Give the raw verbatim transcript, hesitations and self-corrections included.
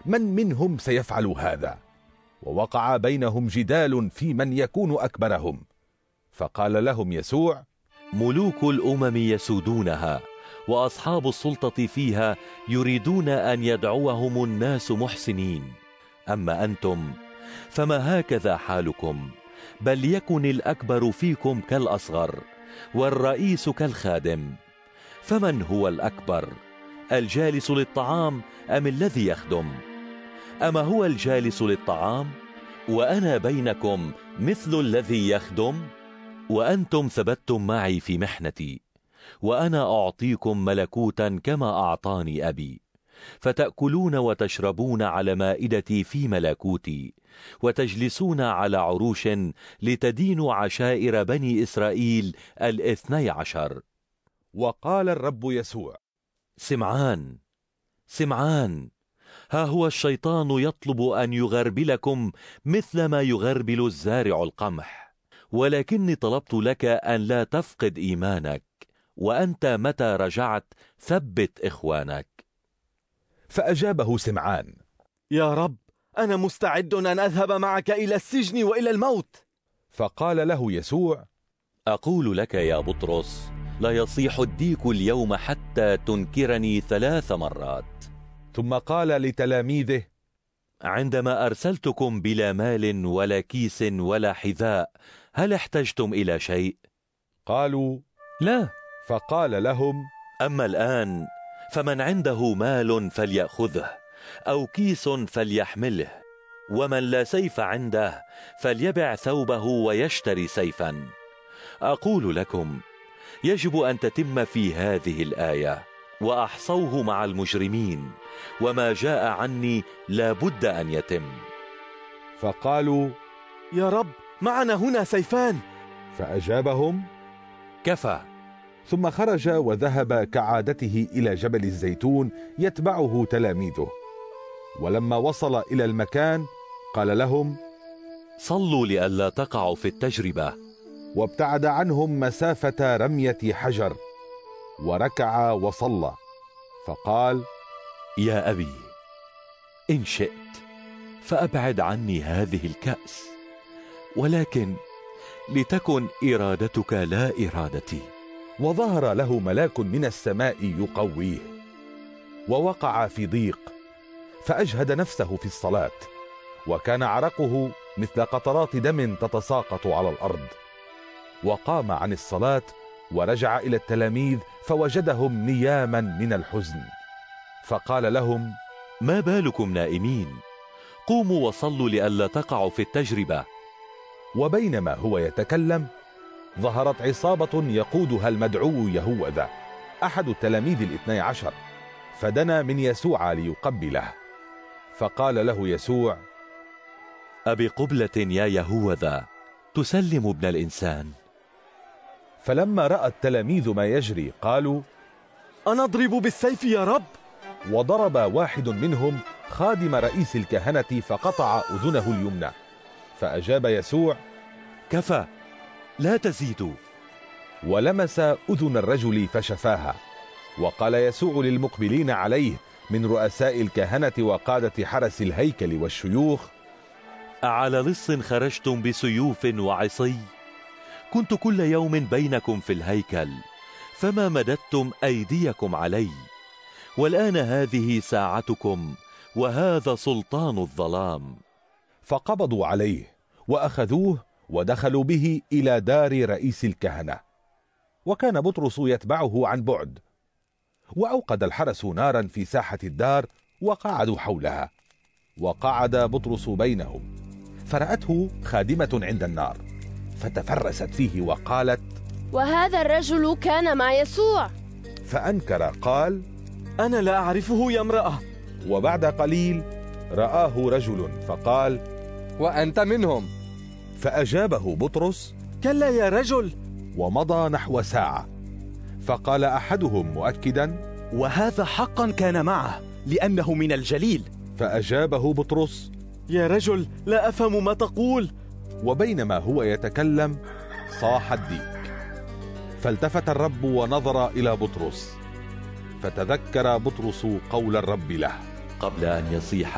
من منهم سيفعل هذا؟ ووقع بينهم جدال في من يكون أكبرهم. فقال لهم يسوع: ملوك الأمم يسودونها، وأصحاب السلطة فيها يريدون أن يدعوهم الناس محسنين، أما أنتم فما هكذا حالكم، بل يكن الأكبر فيكم كالأصغر، والرئيس كالخادم. فمن هو الأكبر، الجالس للطعام أم الذي يخدم؟ أما هو الجالس للطعام؟ وأنا بينكم مثل الذي يخدم. وأنتم ثبتتم معي في محنتي، وأنا أعطيكم ملكوتا كما أعطاني أبي، فتأكلون وتشربون على مائدتي في ملكوتي، وتجلسون على عروش لتدينوا عشائر بني إسرائيل الاثني عشر. وقال الرب يسوع: سمعان سمعان، ها هو الشيطان يطلب أن يغربلكم مثل ما يغربل الزارع القمح، ولكني طلبت لك أن لا تفقد إيمانك، وأنت متى رجعت ثبت إخوانك. فأجابه سمعان: يا رب، أنا مستعد أن أذهب معك إلى السجن وإلى الموت. فقال له يسوع: أقول لك يا بطرس، لا يصيح الديك اليوم حتى تنكرني ثلاث مرات. ثم قال لتلاميذه: عندما أرسلتكم بلا مال ولا كيس ولا حذاء، هل احتجتم إلى شيء؟ قالوا: لا. فقال لهم: أما الآن فمن عنده مال فليأخذه، أو كيس فليحمله، ومن لا سيف عنده فليبع ثوبه ويشتري سيفا. أقول لكم، يجب أن تتم في هذه الآية: وأحصوه مع المجرمين، وما جاء عني لا بد أن يتم. فقالوا: يا رب، معنا هنا سيفان. فأجابهم: كفى. ثم خرج وذهب كعادته إلى جبل الزيتون يتبعه تلاميذه. ولما وصل إلى المكان قال لهم: صلوا لئلا تقعوا في التجربة. وابتعد عنهم مسافة رمية حجر، وركع وصلى، فقال: يا أبي، إن شئت فأبعد عني هذه الكأس، ولكن لتكن إرادتك لا إرادتي. وظهر له ملاك من السماء يقويه، ووقع في ضيق، فأجهد نفسه في الصلاة، وكان عرقه مثل قطرات دم تتساقط على الأرض. وقام عن الصلاة ورجع إلى التلاميذ فوجدهم نياما من الحزن، فقال لهم: ما بالكم نائمين؟ قوموا وصلوا لئلا تقعوا في التجربة. وبينما هو يتكلم ظهرت عصابة يقودها المدعو يهوذا أحد التلاميذ الاثني عشر، فدنا من يسوع ليقبله. فقال له يسوع: أبقبلة يا يهوذا تسلم ابن الإنسان؟ فلما رأى التلاميذ ما يجري قالوا: أنضرب بالسيف يا رب؟ وضرب واحد منهم خادم رئيس الكهنة فقطع أذنه اليمنى. فأجاب يسوع: كفى، لا تزيدوا. ولمس أذن الرجل فشفاها. وقال يسوع للمقبلين عليه من رؤساء الكهنة وقادة حرس الهيكل والشيوخ: أعلى لص خرجتم بسيوف وعصي؟ كنت كل يوم بينكم في الهيكل، فما مددتم أيديكم علي. والآن هذه ساعتكم، وهذا سلطان الظلام. فقبضوا عليه وأخذوه ودخلوا به إلى دار رئيس الكهنة. وكان بطرس يتبعه عن بعد. وأوقد الحرس نارا في ساحة الدار وقعدوا حولها، وقعد بطرس بينهم. فرأته خادمة عند النار، فتفرست فيه وقالت: وهذا الرجل كان مع يسوع. فأنكر قال: أنا لا أعرفه يا امرأة. وبعد قليل رآه رجل فقال: وأنت منهم. فأجابه بطرس: كلا يا رجل. ومضى نحو ساعة، فقال أحدهم مؤكدا: وهذا حقا كان معه، لأنه من الجليل. فأجابه بطرس: يا رجل، لا أفهم ما تقول. وبينما هو يتكلم صاح الديك. فالتفت الرب ونظر إلى بطرس، فتذكر بطرس قول الرب له قبل أن يصيح